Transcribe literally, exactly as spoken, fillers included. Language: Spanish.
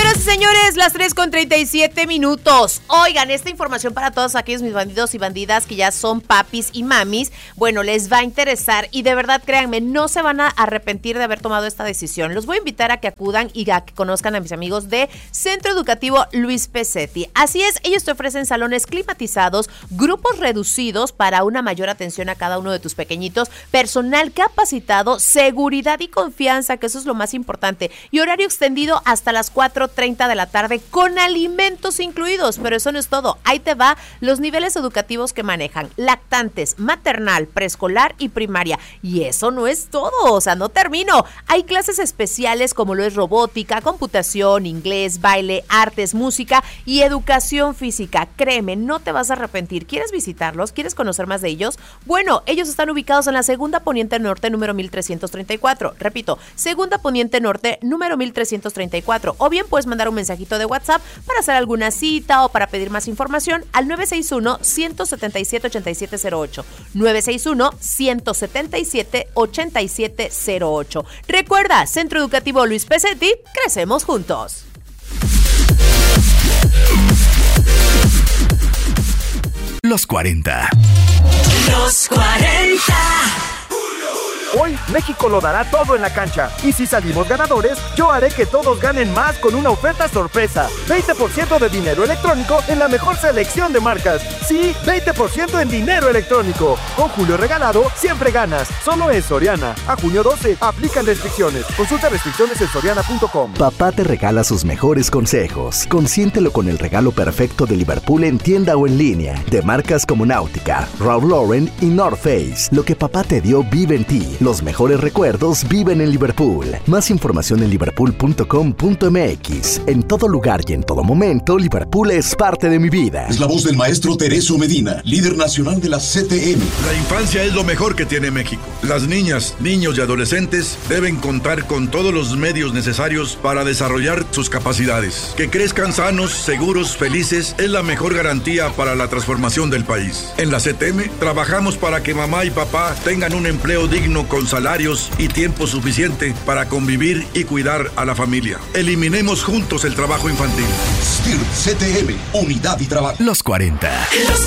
Señoras y señores, las tres con treinta y siete minutos. Oigan, esta información para todos aquellos mis bandidos y bandidas que ya son papis y mamis, bueno, les va a interesar y de verdad, créanme, no se van a arrepentir de haber tomado esta decisión. Los voy a invitar a que acudan y a que conozcan a mis amigos de Centro Educativo Luis Pesetti. Así es, ellos te ofrecen salones climatizados, grupos reducidos para una mayor atención a cada uno de tus pequeñitos, personal capacitado, seguridad y confianza, que eso es lo más importante, y horario extendido hasta las cuatro treinta de la tarde con alimentos incluidos. Pero eso no es todo, ahí te va los niveles educativos que manejan: lactantes, maternal, preescolar y primaria. Y eso no es todo, o sea, no termino. Hay clases especiales como lo es robótica, computación, inglés, baile, artes, música y educación física. Créeme, no te vas a arrepentir. ¿Quieres visitarlos? ¿Quieres conocer más de ellos? Bueno, ellos están ubicados en la Segunda Poniente Norte, número mil trescientos treinta y cuatro. Repito, Segunda Poniente Norte, número mil trescientos treinta y cuatro. O bien puedes mandar un mensajito de WhatsApp para hacer alguna cita o para pedir más información al nueve seis uno, uno siete siete, ocho siete cero ocho. nueve seis uno, uno siete siete, ocho siete cero ocho. Recuerda, Centro Educativo Luis Pesetti, crecemos juntos. Los cuarenta. Los cuarenta. Hoy México lo dará todo en la cancha. Y si salimos ganadores, yo haré que todos ganen más con una oferta sorpresa. veinte por ciento de dinero electrónico en la mejor selección de marcas. Sí, veinte por ciento en dinero electrónico. Con Julio Regalado, siempre ganas. Solo en Soriana. A junio doce, aplican restricciones. Consulta restricciones en soriana punto com. Papá te regala sus mejores consejos. Consiéntelo con el regalo perfecto de Liverpool en tienda o en línea. De marcas como Náutica, Ralph Lauren y North Face. Lo que papá te dio vive en ti. Los mejores recuerdos viven en Liverpool. Más información en liverpool punto com punto m x. En todo lugar y en todo momento, Liverpool es parte de mi vida. Es la voz del maestro Teresio Medina, líder nacional de la C T M. La infancia es lo mejor que tiene México. Las niñas, niños y adolescentes deben contar con todos los medios necesarios para desarrollar sus capacidades. Que crezcan sanos, seguros, felices es la mejor garantía para la transformación del país. En la C T M trabajamos para que mamá y papá tengan un empleo digno con salarios y tiempo suficiente para convivir y cuidar a la familia. Eliminemos juntos el trabajo infantil. S T I R C T M, Unidad y Trabajo. Los cuarenta.